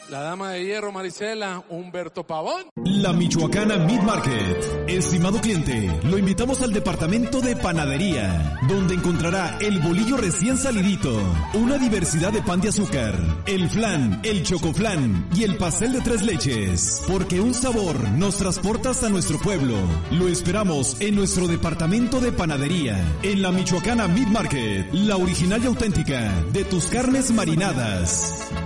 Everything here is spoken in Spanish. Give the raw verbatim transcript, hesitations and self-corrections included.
La dama de hierro, Marisela, Humberto Pavón. La Michoacana Meat Market. Estimado cliente, lo invitamos al departamento de panadería, donde encontrará el bolillo recién salidito, una diversidad de pan de azúcar, el flan, el chocoflan y el pastel de tres leches, porque un sabor nos transporta hasta nuestro pueblo. Lo esperamos en nuestro departamento de panadería, en la Michoacana Meat Market, la original y auténtica de tus carnes marinadas.